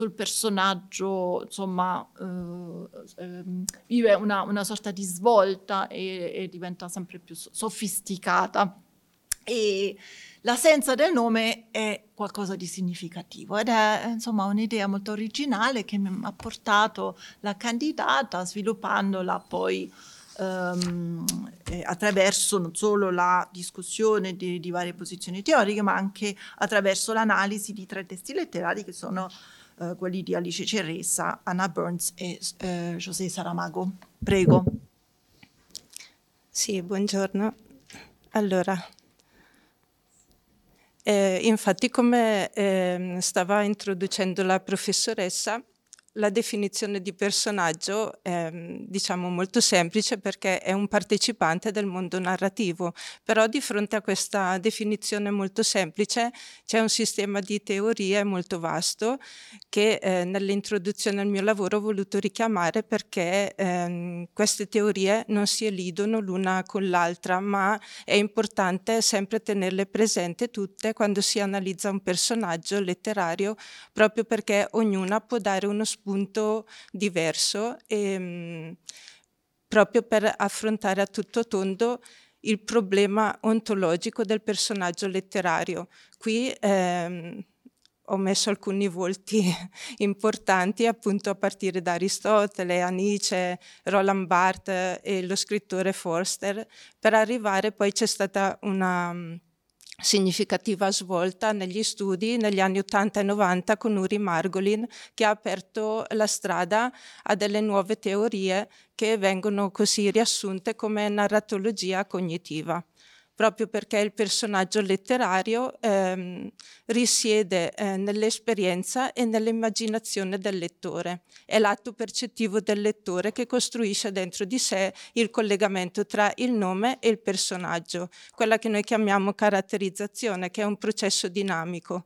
sul personaggio, insomma, vive una sorta di svolta e diventa sempre più sofisticata. E l'assenza del nome è qualcosa di significativo ed è insomma un'idea molto originale che mi ha portato la candidata sviluppandola poi attraverso non solo la discussione di varie posizioni teoriche, ma anche attraverso l'analisi di tre testi letterari che sono quelli di Alice Ceresa, Anna Burns e José Saramago. Prego. Sì, buongiorno. Allora, infatti come stava introducendo la professoressa, la definizione di personaggio è diciamo molto semplice perché è un partecipante del mondo narrativo, però di fronte a questa definizione molto semplice c'è un sistema di teorie molto vasto che nell'introduzione al mio lavoro ho voluto richiamare perché queste teorie non si elidono l'una con l'altra, ma è importante sempre tenerle presenti tutte quando si analizza un personaggio letterario, proprio perché ognuna può dare uno spunto diverso e proprio per affrontare a tutto tondo il problema ontologico del personaggio letterario. Qui ho messo alcuni volti importanti, appunto a partire da Aristotele, Nietzsche, Roland Barthes e lo scrittore Forster, per arrivare poi c'è stata una significativa svolta negli studi negli anni 80 e 90 con Uri Margolin, che ha aperto la strada a delle nuove teorie che vengono così riassunte come narratologia cognitiva, proprio perché il personaggio letterario risiede nell'esperienza e nell'immaginazione del lettore. È l'atto percettivo del lettore che costruisce dentro di sé il collegamento tra il nome e il personaggio, quella che noi chiamiamo caratterizzazione, che è un processo dinamico.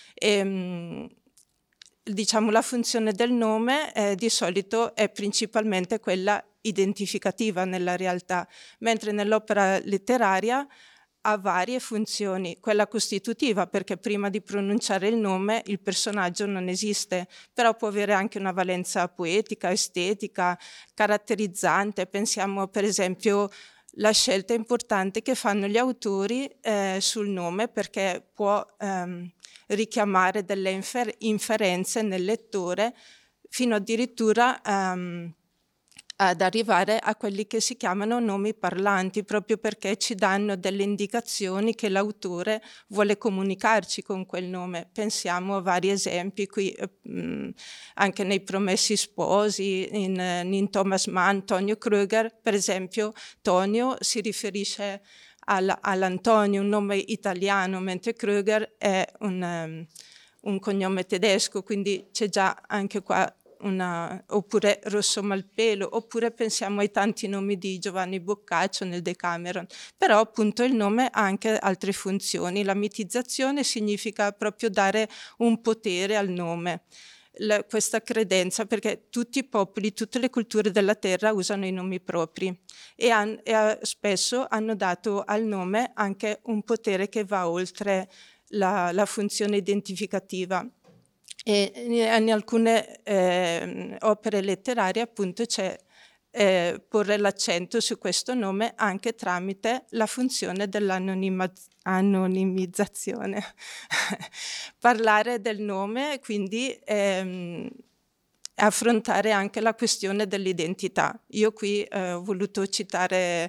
Diciamo la funzione del nome di solito è principalmente quella identificativa nella realtà, mentre nell'opera letteraria ha varie funzioni, quella costitutiva perché prima di pronunciare il nome il personaggio non esiste, però può avere anche una valenza poetica, estetica, caratterizzante. Pensiamo per esempio la scelta importante che fanno gli autori sul nome perché può richiamare delle inferenze nel lettore fino addirittura ad arrivare a quelli che si chiamano nomi parlanti, proprio perché ci danno delle indicazioni che l'autore vuole comunicarci con quel nome. Pensiamo a vari esempi qui, anche nei Promessi Sposi, in Thomas Mann, Tonio Kröger, per esempio. Tonio si riferisce all'Antonio, un nome italiano, mentre Kröger è un cognome tedesco, quindi c'è già anche qua oppure Rosso Malpelo, oppure pensiamo ai tanti nomi di Giovanni Boccaccio nel Decameron, però appunto il nome ha anche altre funzioni. La mitizzazione significa proprio dare un potere al nome. Questa credenza, perché tutti i popoli, tutte le culture della terra usano i nomi propri e spesso hanno dato al nome anche un potere che va oltre la funzione identificativa. E in alcune opere letterarie appunto c'è porre l'accento su questo nome anche tramite la funzione dell'anonimizzazione. Parlare del nome, quindi affrontare anche la questione dell'identità. Io qui ho voluto citare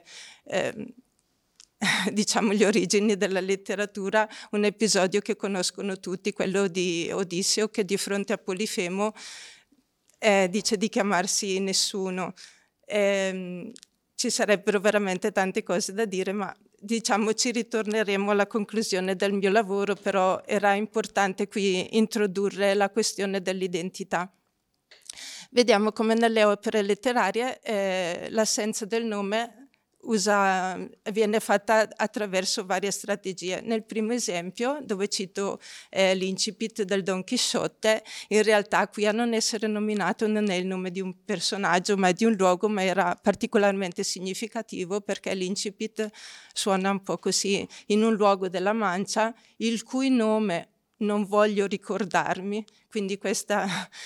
diciamo le origini della letteratura, un episodio che conoscono tutti, quello di Odisseo che di fronte a Polifemo dice di chiamarsi nessuno. Ci sarebbero veramente tante cose da dire, ma diciamo ci ritorneremo alla conclusione del mio lavoro, però era importante qui introdurre la questione dell'identità. Vediamo come nelle opere letterarie l'assenza del nome viene fatta attraverso varie strategie. Nel primo esempio, dove cito l'incipit del Don Chisciotte, in realtà qui a non essere nominato non è il nome di un personaggio, ma è di un luogo, ma era particolarmente significativo perché l'incipit suona un po' così: in un luogo della Mancia, il cui nome non voglio ricordarmi, quindi questa